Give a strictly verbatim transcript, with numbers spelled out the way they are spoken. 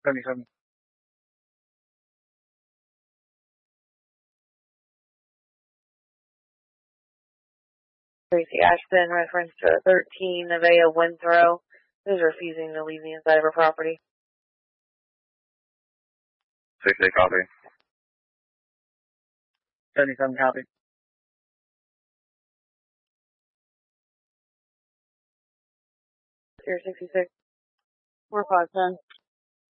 seventy-seven. Tracy Ashton, reference to thirteen Nevaeh Withrow, is refusing to leave the inside of her property. sixty copy. seventy-seven copy. Here, sixty-six. four five ten.